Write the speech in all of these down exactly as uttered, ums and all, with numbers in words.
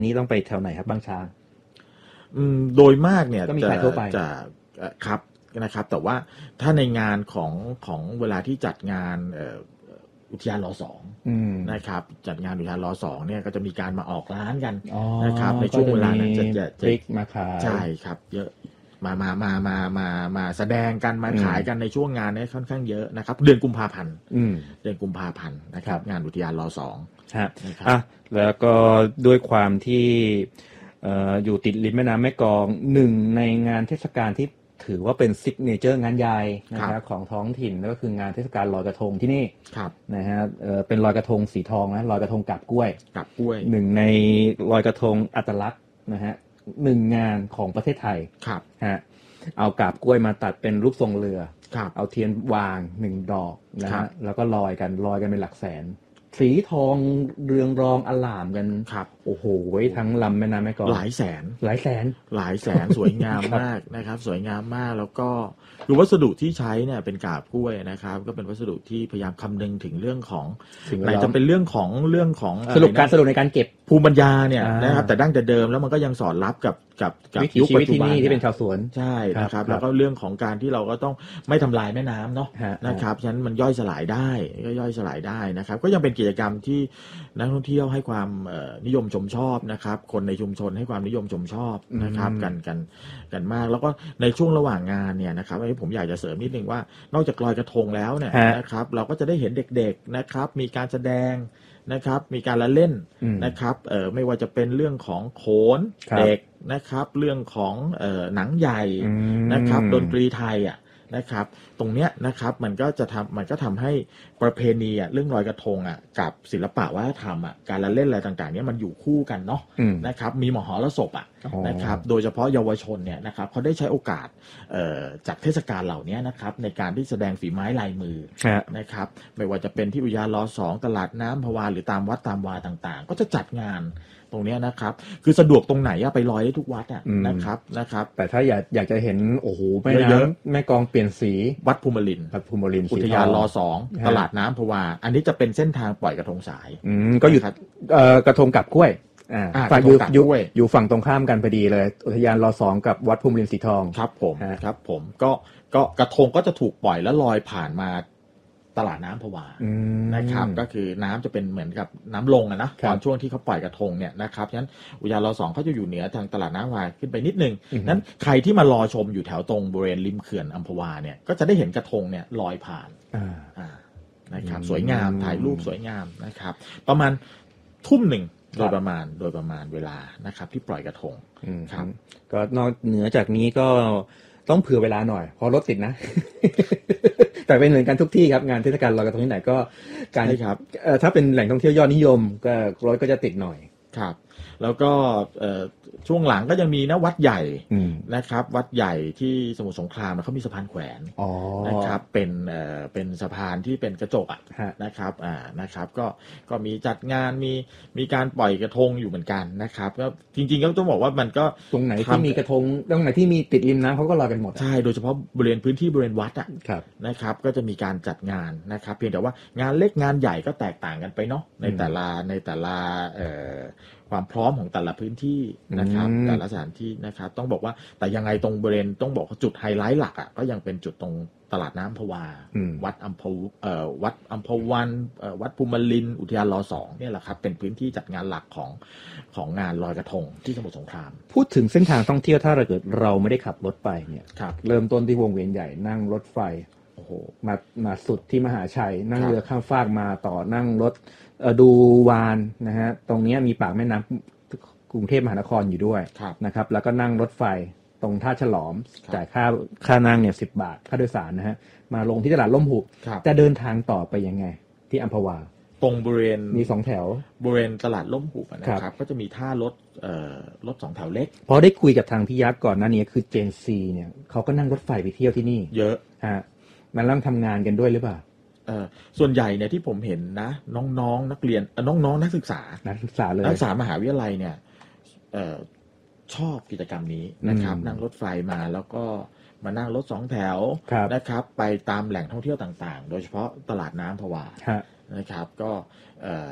นี้ต้องไปแถวไหนครับบางช้างอืมโดยมากเนี่ยก็มีขายทั่วไปจะครับนะครับแต่ว่าถ้าในงานของของเวลาที่จัดงานอุทยานรอสองนะครับจัดงานอุทยานรอสองเนี่ยก็จะมีการมาออกร้านกันนะครับในช่วงเวลานั้นจะจะจะมาขายใช่ครับเยอะมามามามามามาแสดงกันมาขายกันในช่วงงานนี้ค่อนข้างเยอะนะครับเดือนกุมภาพันธ์เดือนกุมภาพันธ์นะครับงานอุทยานรอสองนะครับอ่ะแล้วก็ด้วยความที่อยู่ติดริมแม่น้ำแม่กลองหนึ่งในงานเทศกาลที่ถือว่าเป็นซิกเนเจอร์งานใหญ่นะครับของท้องถิ่นก็คืองานเทศกาลลอยกระทงที่นี่นะฮะเป็นลอยกระทงสีทองนะลอยกระทงกาบกล้วยกาบกล้วยหนึ่งในลอยกระทงอัตลักษณ์นะฮะหนึ่งงานของประเทศไทยครับฮะเอากาบกล้วยมาตัดเป็นรูปทรงเรือเอาเทียนวางหนึ่งดอกนะฮะแล้วก็ลอยกันลอยกันเป็นหลักแสนสีทองเรืองรองอลามกันครับโอ้โหทั้งลำแม่น้ำแม่กลองหลายแสนหลายแสนหลายแสนสวยงามมากนะครับสวยงามมากแล้วก็คือวัสดุที่ใช้เนี่ยเป็นกาบกล้วยนะครับก็เป็นวัสดุที่พยายามคำนึงถึงเรื่องของไหนจะเป็นเรื่องของเรื่องของสรุปการสรุปในการเก็บภูมิปัญญาเนี่ยนะครับแต่ดั้งแต่เดิมแล้วมันก็ยังสอดรับกับกับกับยุคปัจจุบันที่เป็นชาวสวนใช่นะครับแล้วก็เรื่องของการที่เราก็ต้องไม่ทำลายแม่น้ำเนาะนะครับฉะนั้นมันย่อยสลายได้ก็ย่อยสลายได้นะครับก็ยังเป็นกิจกรรมที่นักท่องเที่ยวให้ความนิยมชมชอบนะครับคนในชุมชนให้ความนิยมชมชอบนะครับกันกันกันมากแล้วก็ในช่วงระหว่างงานเนี่ยนะครับอันนี้ผมอยากจะเสริมนิดนึงว่านอกจากลอยกระทงแล้วเนี่ยนะครับเราก็จะได้เห็นเด็กๆนะครับมีการแสดงนะครับมีการละเล่นนะครับเอ่อไม่ว่าจะเป็นเรื่องของโขนเด็กนะครับเรื่องของเอ่อหนังใหญ่นะครับดนตรีไทยอ่ะนะครับตรงเนี้ยนะครับมันก็จะทำมันก็ทำให้ประเพณีอ่ะเรื่องลอยกระทงอ่ะกับศิลปะวัฒนธรรมอ่ะการละเล่นอะไรต่างๆเนี้ยมันอยู่คู่กันเนาะนะครับมีมหรสพอ่ะนะครับโดยเฉพาะเยาวชนเนี่ยนะครับเขาได้ใช้โอกาสเอ่อจากเทศกาลเหล่านี้นะครับในการที่แสดงฝีไม้ลายมือนะครับไม่ว่าจะเป็นที่อุทยานรอสองตลาดน้ำภวาหรือตามวัดตามวาต่างๆก็จะจัดงานตรงนี้นะครับคือสะดวกตรงไหนอะไปลอยได้ทุกวัดอะนะครับนะครับแต่ถ้าอยากอยากจะเห็นโอ้โหแม่น้ำแม่กลองเปลี่ยนสีวัดภูมิลินวัดภูมิลินอุทยานรอสองตลาดน้ำภวาอันนี้จะเป็นเส้นทางปล่อยกระทงสายอืมก็อยู่เอ่อกระทงกับกล้วยอ่าฝั่งอยู่อยู่อยู่ฝั่งตรงข้ามกันพอดีเลยอุทยานรอสองกับวัดภูมิลินสีทองครับผมครับผมก็ก็กระทงก็จะถูกปล่อยแล้วลอยผ่านมาตลาดน้ำภวานะครับก็คือน้ำจะเป็นเหมือนกับน้ำลงอะนะตอนช่วงที่เขาปล่อยกระทงเนี่ยนะครับฉะนั้นอุทยานรอสองเขาจะอยู่เหนือทางตลาดน้ำภวาขึ้นไปนิดนึงนั้นใครที่มารอชมอยู่แถวตรงบริเวณริมเขื่อนอัมพวาเนี่ยก็จะได้เห็นกระทงเนี่ยลอยผ่านนะครับสวยงามถ่ายรูปสวยงามนะครับประมาณทุ่มหนึ่งโดยประมาณโดยประมาณเวลานะครับที่ปล่อยกระทงครับก็นอกเหนือจากนี้ก็ต้องเผื่อเวลาหน่อยเพราะรถติดนะ แต่เป็นเหมือนกันทุกที่ครับงานเทศกาลลอยกระทงที่ไหนก็การครับถ้าเป็นแหล่งท่องเที่ยวยอดนิยมก็รถก็จะติดหน่อยครับแล้วก็ช่วงหลังก็ยังมีนะวัดใหญ่นะครับวัดใหญ่ที่สมุทรสงครามเขามีสะพานแขวนนะครับเป็นเอ่อเป็นสะพานที่เป็นกระจกอ่ะนะครับอ่านะครับก็ก็มีจัดงานมีมีการปล่อยกระทงอยู่เหมือนกันนะครับก็จริงๆก็ต้องบอกว่ามันก็ตรงไหนที่มีกระทงตรงไหนที่มีติดริมน้ำเขาก็ลอยกันหมดใช่โดยเฉพาะบริเวณพื้นที่บริเวณวัดอ่ะนะครับก็จะมีการจัดงานนะครับเพียงแต่ว่างานเล็กงานใหญ่ก็แตกต่างกันไปเนาะในแต่ละในแต่ละเอ่อความพร้อมของแต่ละพื้นที่นะครับแต่ละสถานที่นะครับต้องบอกว่าแต่ยังไงตรงบริเวณต้องบอกว่าจุดไฮไลท์หลักอ่ะก็ยังเป็นจุดตรงตลาดน้ำภวาวัดอัมพเอ่อวัดอัมพวันเอ่อวัดภูมิลินอุทยานรอสองเนี่ยแหละครับเป็นพื้นที่จัดงานหลักของของงานลอยกระทงที่สมุทรสงครามพูดถึงเส้นทางท่องเที่ยวถ้าเราเกิดเราไม่ได้ขับรถไปเนี่ยเริ่มต้นที่วงเวียนใหญ่นั่งรถไฟโอ้โหมามาสุดที่มหาชัยนั่งเรือข้ามฟากมาต่อนั่งรถดูวานนะฮะตรงนี้มีปากแม่น้ำกรุงเทพมหานครอยู่ด้วยนะครับแล้วก็นั่งรถไฟตรงท่าฉลอมจ่ายค่าค่านั่งเนี่ยสิบบาทค่าโดยสารนะฮะมาลงที่ตลาดล่มหุบจะเดินทางต่อไปยังไงที่อัมพวาตรงบริเวณมีสองแถวบริเวณตลาดล่มหุบนะครับก็จะมีท่ารถเอ่อรถสองแถวเล็กพอได้คุยกับทางพี่ยักษ์ก่อนหน้านี้คือเจนซีเนี่ยเขาก็นั่งรถไฟไปเที่ยวที่นี่เยอะฮะมันนั่งทำงานกันด้วยหรือเปล่าเอ่อส่วนใหญ่เนี่ยที่ผมเห็นนะน้องๆนักเรียนน้องๆนักศึกษานักศึกษาเลยนักศึกษามหาวิทยาลัยเนี่ยเอ่อชอบกิจกรรมนี้นะครับนั่งรถไฟมาแล้วก็มานั่งรถสองแถวนะครับไปตามแหล่งท่องเที่ยวต่างๆโดยเฉพาะตลาดน้ำภวานะครับก็เอ่อ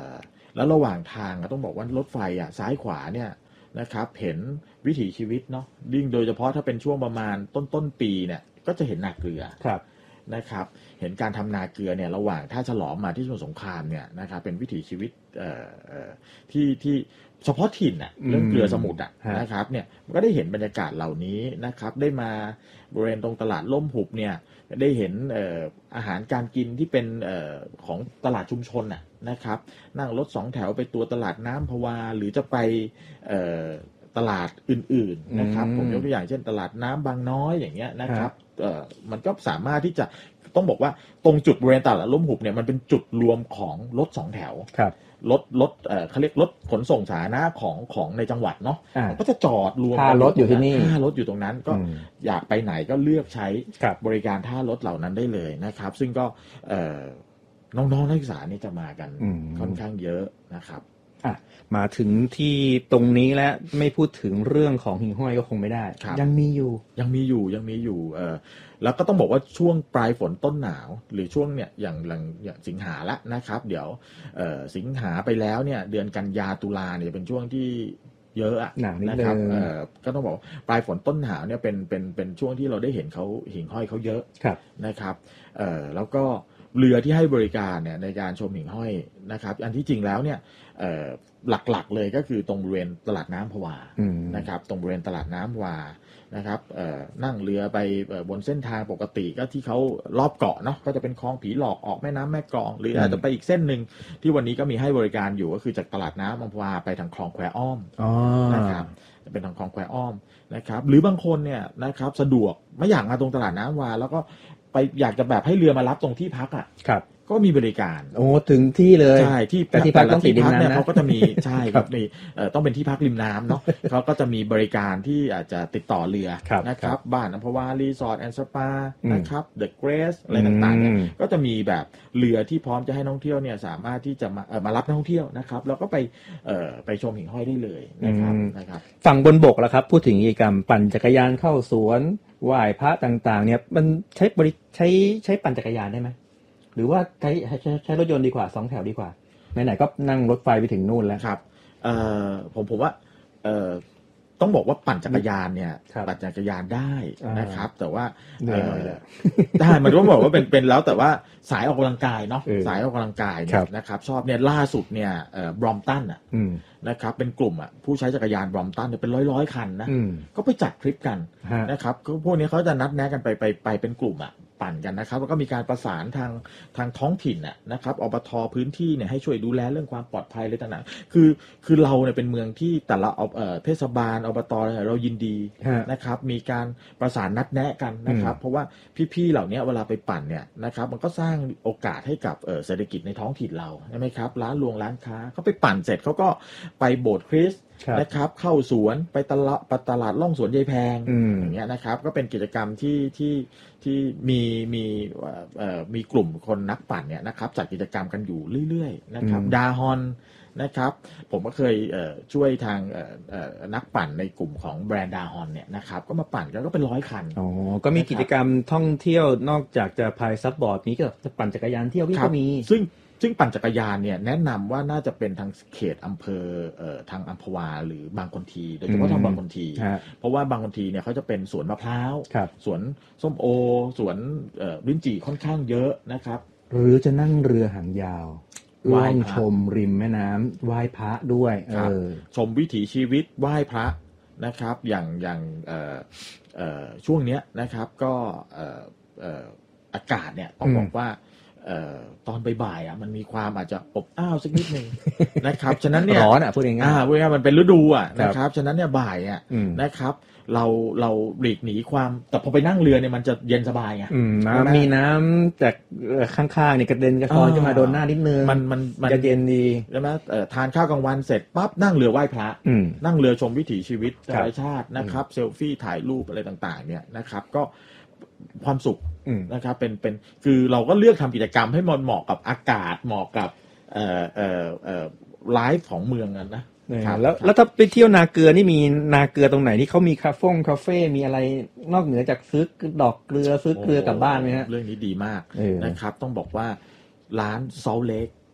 แล้วระหว่างทางต้องบอกว่ารถไฟอ่ะซ้ายขวาเนี่ยนะครับเห็นวิถีชีวิตเนาะยิ่งโดยเฉพาะถ้าเป็นช่วงประมาณต้นต้นปีเนี่ยก็จะเห็นนาเกลือนะครับเห็นการทำนาเกลือเนี่ยระหว่างท่าฉลอมมาที่สมุทรสงครามเนี่ยนะครับเป็นวิถีชีวิตเอ่อที่ที่เฉพาะถิ่นอ่ะเรื่องเกลือสมุทรอ่ะนะครับเนี่ยมันก็ได้เห็นบรรยากาศเหล่านี้นะครับได้มาบริเวณตรงตลาดล่มหุบเนี่ยได้เห็นเอ่ออาหารการกินที่เป็นเอ่อของตลาดชุมชนอ่ะนะครับนั่งรถสองแถวไปตัวตลาดน้ำพวาหรือจะไปเอ่อตลาดอื่นๆนะครับผมยกตัวอย่างเช่นตลาดน้ำบางน้อยอย่างเงี้ยนะครับเอ่อมันก็สามารถที่จะต้องบอกว่าตรงจุดบริเวณตลาดล่มหุบเนี่ยมันเป็นจุดรวมของรถสองแถวรถรถเอ่อเขาเรียกรถขนส่งสาธารณะของของในจังหวัดเนาะก็จะจอดรวมท่ารถอยู่ที่นี่ท่ารถอยู่ตรงนั้นก็อยากไปไหนก็เลือกใช้บริการท่ารถเหล่านั้นได้เลยนะครับซึ่งก็เอ่อน้องๆนักศึกษานี่จะมากันค่อนข้างเยอะนะครับอ่ะมาถึงที่ตรงนี้แล้วไม่พูดถึงเรื่องของหิ่งห้อยก็คงไม่ได้ยังมีอยู่ยังมีอยู่ยังมีอยู่เออแล้วก็ต้องบอกว่าช่วงปลายฝนต้นหนาวหรือช่วงเนี่ยอย่างอย่างสิงหาละนะครับเดี๋ยวเออสิงหาไปแล้วเนี่ยเดือนกันยาตุลาเนี่ยเป็นช่วงที่เยอะอะนะครับเออก็ต้องบอกปลายฝนต้นหนาวเนี่ยเป็นเป็นเป็นช่วงที่เราได้เห็นเขาหิ่งห้อยเขาเยอะนะครับเออแล้วก็เรือที่ให้บริการเนี่ยในการชมหิ่งห้อยนะครับอันที่จริงแล้วเนี่ยหลักๆเลยก็คือตรงบริเวณตลาดน้ำพวานะครับตรงบริเวณตลาดน้ำพวานะครับนั่งเรือไปบนเส้นทางปกติก็ที่เขารอบเกาะเนาะก็จะเป็นคลองผีหลอกออกแม่น้ำแม่กลองหรืออาจจะไปอีกเส้นหนึ่งที่วันนี้ก็มีให้บริการอยู่ก็คือจากตลาดน้ำอัมพวาไปทางคลองแควอ้อมนะครับจะเป็นทางคลองแควอ้อมนะครับหรือบางคนเนี่ยนะครับสะดวกไม่อยากมาตรงตลาดน้ำพวาแล้วก็ไปอยากจะแบบให้เรือมารับตรงที่พักอ่ะก็มีบริการโอ้ถึงที่เลยใช่ที่ที่พักต้องติดริมน้ำนะเขาก็จะมีใช่ครับมีต้องเป็นที่พักริมน้ำเนาะเขาก็จะมีบริการที่อาจจะติดต่อเรือนะครับบ้านอัมพวารีสอร์ทแอนด์สปานะครับเดอะเกรสอะไรต่างๆเนี่ยก็จะมีแบบเรือที่พร้อมจะให้นักท่องเที่ยวเนี่ยสามารถที่จะมามารับนักท่องเที่ยวนะครับแล้วก็ไปไปชมหิ่งห้อยได้เลยนะครับนะครับฝั่งบนบกล่ะครับพูดถึงกิจกรรมปั่นจักรยานเข้าสวนไหว้พระต่างๆเนี่ยมันใช้บริใช้ใช้ปั่นจักรยานได้ไหมหรือว่าใช้ใช้ใช้รถยนต์ดีกว่าสองแถวดีกว่าไหนๆก็นั่งรถไฟไปถึงนู่นแล้วครับเอ่อผมผมว่าเอ่อต้องบอกว่าปั่นจักรยานเนี่ยปั่นจักรยานได้นะครับแต่ว่าเอ่อได้มันก็บอกว่าเป็นเป็นแล้วแต่ว่าสายออกกำลังกายเนาะสายออกกำลังกายเนี่ยนะครับชอบเนี่ยล่าสุดเนี่ยเอ่อบรอมตันอ่ะนะครับเป็นกลุ่มอ่ะผู้ใช้จักรยานบรอมตันเนี่ยเป็นร้อยๆคันนะก็ไปจัดทริปกันนะครับก็พวกนี้เขาจะนัดแนะกันไปไปไปเป็นกลุ่มอ่ะปั่นกันนะครับแล้วก็มีการประสานทางทางท้องถิ่นน่ะนะครับอบต.พื้นที่เนี่ยให้ช่วยดูแลเรื่องความปลอดภัยอะไรต่างๆคือคือเราเนี่ยเป็นเมืองที่แต่ละเอ่อเทศบาลอบต.เรายินดีนะครับมีการประสานนัดแนะกันนะครับเพราะว่าพี่ๆเหล่านี้เวลาไปปั่นเนี่ยนะครับมันก็สร้างโอกาสให้กับเอ่อเศรษฐกิจในท้องถิ่นเราใช่ไหมครับร้านรวงร้านค้าเขาไปปั่นเสร็จเขาก็ไปโบสถ์คริสต์นะครับเข้าสวนไปตลาดตลาดล่องสวนยายแพงอย่างเงี้ยนะครับก็เป็นกิจกรรมที่ที่ที่มีมีเอ่อมีกลุ่มคนนักปั่นเนี่ยนะครับจัดกิจกรรมกันอยู่เรื่อยๆนะครับดาฮอนนะครับผมก็เคยเอ่อช่วยทางเอ่อเอ่อนักปั่นในกลุ่มของแบรนด์ดาฮอนเนี่ยนะครับก็มาปั่นกันก็เป็นร้อยคันอ๋อก็มีกิจกรรมท่องเที่ยวนอกจากจะพายซับบอร์ดนี้ก็จะปั่นจักรยานเที่ยวก็มีซึ่งซึ่งปั่นจักรยานเนี่ยแนะนำว่าน่าจะเป็นทางเขตอำเภอเอ่อทางอัมพวาหรือบางคนทีโดยเฉพาะทางบางคนทีเพราะว่าบางคนทีเนี่ยเขาจะเป็นสวนมะพร้าวสวนส้มโอสวนเอ่อลิ้นจี่ค่อนข้างเยอะนะครับหรือจะนั่งเรือหางยาวล่องชมริมแม่น้ำไหว้พระด้วยเออชมวิถีชีวิตไหว้พระนะครับอย่างอย่างเอ่อเอ่อช่วงเนี้ยนะครับก็เอ่อเอ่ออากาศเนี่ยต้องบอกว่าเอ่อตอนบ่ายๆอ่ะมันมีความอาจจะอบอ้าวสักนิดนึงนะครับฉะนั้นเนี่ยร้อนอ่ะพูดง่ายๆอ่าพูดง่ายๆมันเป็นฤดูอ่ะนะครับฉะนั้นเนี่ยบ่ายอ่ะนะครับเราเราหลีกหนีความแต่พอไปนั่งเรือเนี่ยมันจะเย็นสบายไงน้ำมีน้ำจากข้างๆเนี่ยกระเด็นกระท้อนขึ้นมาโดนหน้านิดนึงมันมันมันจะเย็นดีใช่ไหมเอ่อทานข้าวกลางวันเสร็จปั๊บนั่งเรือไหว้พระนั่งเรือชมวิถีชีวิตธรรมชาตินะครับเซลฟี่ถ่ายรูปอะไรต่างๆเนี่ยนะครับก็ความสุขนะครับเป็นเป็นคือเราก็เลือกทำกิจกรรมให้มันเหมาะกับอากาศเหมาะกับเอ่อเอ่อเอ่อไลฟ์ของเมืองกันนะแล้วแล้วถ้าไปเที่ยวนาเกลือนี่มีนาเกลือตรงไหนที่เขามีคาเฟ่คาเฟ่มีอะไรนอกเหนือจากซื้อดอกเกลือซื้อเกลือกลับบ้านไหมฮะเรื่องนี้ดีมากนะครับต้องบอกว่าร้านซอลเล็ก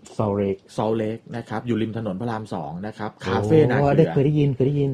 ซอลเลกซอลเลกนะครับอยู่ริมถนนพระรามสองนะครับคาเฟ่นาเกลือได้เคยได้ยินเคยได้ยิน